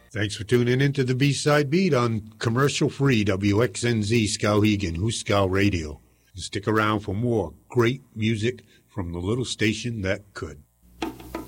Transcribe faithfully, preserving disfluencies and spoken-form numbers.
Thanks for tuning in to the B-Side Beat on commercial-free W X N Z Skowhegan, Huskow Radio. Stick around for more great music from the little station that could.